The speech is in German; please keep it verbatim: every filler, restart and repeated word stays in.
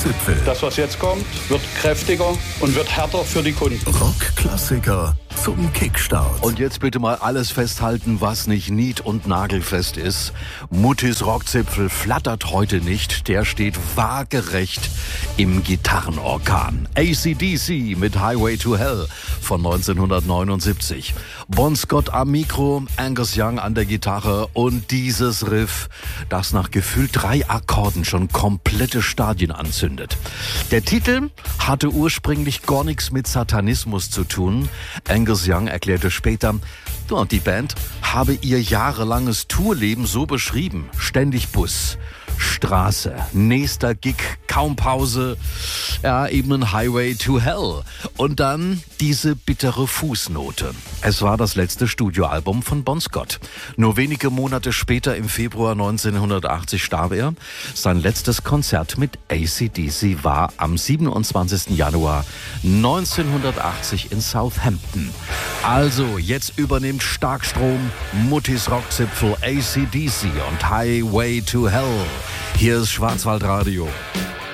Rockzipfel. Das, was jetzt kommt, wird kräftiger und wird härter für die Kunden. Rockklassiker zum Kickstart. Und jetzt bitte mal alles festhalten, was nicht nied- und nagelfest ist. Muttis Rockzipfel flattert heute nicht. Der steht waagerecht im Gitarrenorkan. A C D C mit Highway to Hell von neunzehnhundertneunundsiebzig. Bon Scott am Mikro, Angus Young an der Gitarre und dieses Riff, das nach gefühlt drei Akkorden schon komplette Stadien anzündet. Der Titel hatte ursprünglich gar nichts mit Satanismus zu tun. Angus Young erklärte später, die Band habe ihr jahrelanges Tourleben so beschrieben. Ständig Bus, Straße, nächster Gig, kaum Pause, ja, eben ein Highway to Hell. Und dann diese bittere Fußnote. Es war das letzte Studioalbum von Bon Scott. Nur wenige Monate später, im Februar neunzehnhundertachtzig, starb er. Sein letztes Konzert mit A C D C war am siebenundzwanzigsten Januar neunzehnhundertachtzig in Southampton. Also, jetzt übernimmt Starkstrom, Muttis Rockzipfel, A C D C und Highway to Hell. Hier ist Schwarzwaldradio.